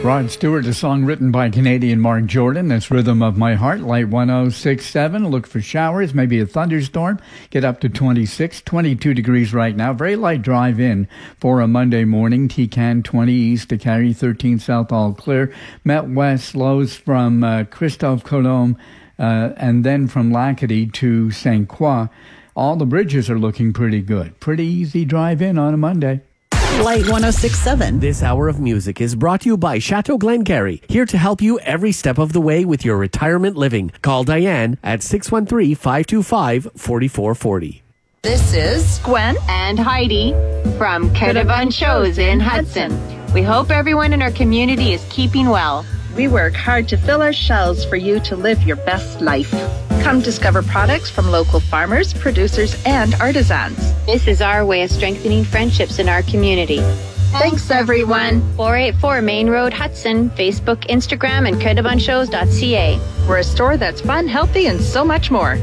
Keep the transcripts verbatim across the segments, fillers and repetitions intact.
Rod Stewart, a song written by Canadian Mark Jordan. That's Rhythm of My Heart, Light one oh six point seven. Look for showers, maybe a thunderstorm. Get up to twenty-six, twenty-two degrees right now. Very light drive in for a Monday morning. T C A N twenty east to Carrie, thirteen south, all clear. Met West lows from uh, Christophe Colomb uh, and then from Lacadie to Saint Croix. All the bridges are looking pretty good. Pretty easy drive in on a Monday. Light one oh six point seven. This hour of music is brought to you by Chateau Glengarry, here to help you every step of the way with your retirement living. Call Diane at six one three, five two five, four four four zero. This is Gwen and Heidi from Caravan Shows in Hudson. We hope everyone in our community is keeping well. We work hard to fill our shelves for you to live your best life. Come discover products from local farmers, producers, and artisans. This is our way of strengthening friendships in our community. Thanks, everyone. four eighty-four Main Road, Hudson. Facebook, Instagram, and caravan shows dot c a. We're a store that's fun, healthy, and so much more.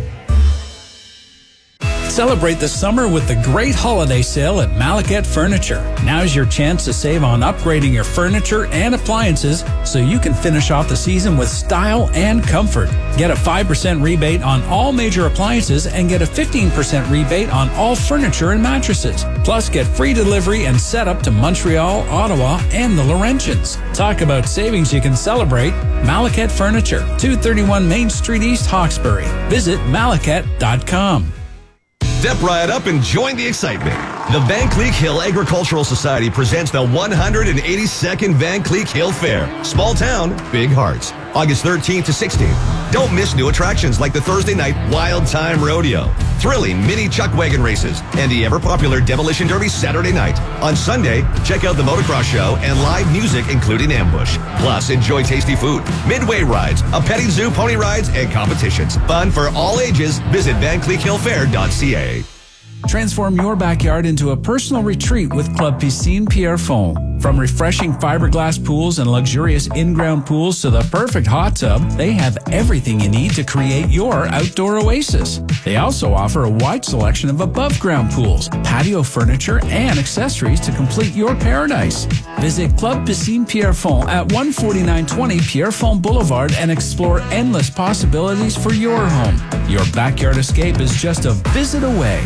Celebrate the summer with the great holiday sale at Malaket Furniture. Now's your chance to save on upgrading your furniture and appliances so you can finish off the season with style and comfort. Get a five percent rebate on all major appliances and get a fifteen percent rebate on all furniture and mattresses. Plus, get free delivery and setup to Montreal, Ottawa, and the Laurentians. Talk about savings you can celebrate. Malaket Furniture, two thirty-one Main Street East, Hawkesbury. Visit malaket dot com. Step right up and join the excitement. The Van Cleek Hill Agricultural Society presents the one hundred eighty-second Van Cleek Hill Fair. Small town, big hearts. August thirteenth to sixteenth. Don't miss new attractions like the Thursday night Wild Time Rodeo, thrilling mini chuck wagon races, and the ever-popular Demolition Derby Saturday night. On Sunday, check out the motocross show and live music including ambush. Plus, enjoy tasty food, midway rides, a petting zoo, pony rides, and competitions. Fun for all ages. Visit van cleek hill fair dot c a. Transform your backyard into a personal retreat with Club Piscine Pierrefonds. From refreshing fiberglass pools and luxurious in-ground pools to the perfect hot tub, they have everything you need to create your outdoor oasis. They also offer a wide selection of above-ground pools, patio furniture, and accessories to complete your paradise. Visit Club Piscine Pierrefonds at one forty-nine twenty Pierrefonds Boulevard and explore endless possibilities for your home. Your backyard escape is just a visit away.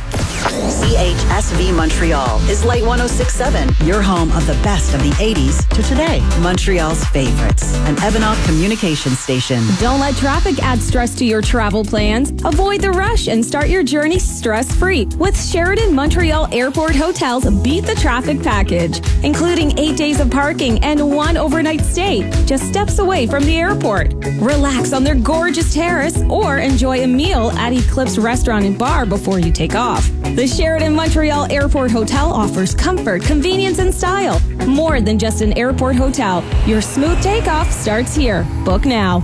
C H S V Montreal is Light one oh six point seven, your home of the best of the eighties to today. Montreal's favorites, an Evanov communication station. Don't let traffic add stress to your travel plans. Avoid the rush and start your journey stress-free with Sheraton Montreal Airport Hotels Beat the Traffic package, including eight days of parking and one overnight stay, just steps away from the airport. Relax on their gorgeous terrace or enjoy a meal at Eclipse Restaurant and Bar before you take off. The Sheraton Montreal Airport Hotel offers comfort, convenience, and style. More than just an airport hotel. Your smooth takeoff starts here. Book now.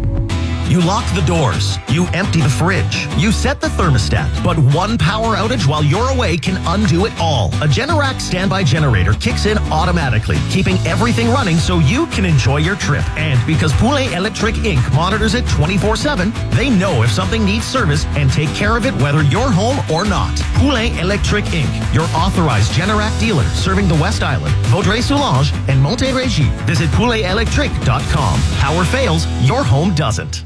You lock the doors, you empty the fridge, you set the thermostat, but one power outage while you're away can undo it all. A Generac standby generator kicks in automatically, keeping everything running so you can enjoy your trip. And because Poulet Electric Incorporated monitors it twenty-four seven, they know if something needs service and take care of it whether you're home or not. Poulet Electric Incorporated, your authorized Generac dealer serving the West Island, Vaudreuil-Soulanges, and Montérégie. Visit poulet electric dot com. Power fails, your home doesn't.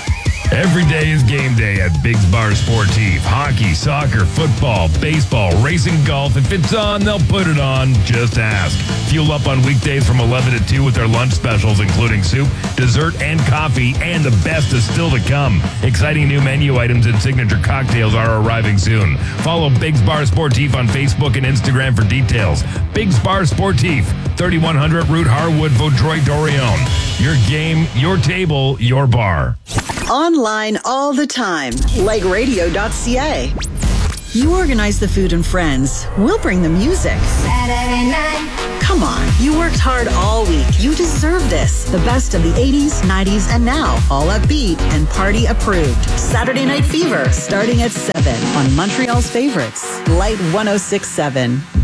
Every day is game day at Biggs Bar Sportif. Hockey, soccer, football, baseball, racing, golf. If it's on, they'll put it on. Just ask. Fuel up on weekdays from eleven to two with their lunch specials, including soup, dessert, and coffee, and the best is still to come. Exciting new menu items and signature cocktails are arriving soon. Follow Biggs Bar Sportif on Facebook and Instagram for details. Biggs Bar Sportif, thirty-one hundred Route Harwood, Vaudreuil-Dorion. Your game, your table, your bar. Online all the time, like radio dot c a. You organize the food and friends. We'll bring the music. Saturday night. Come on, you worked hard all week. You deserve this. The best of the eighties, nineties, and now. All upbeat and party approved. Saturday Night Fever, starting at seven on Montreal's favorites. Light one oh six point seven.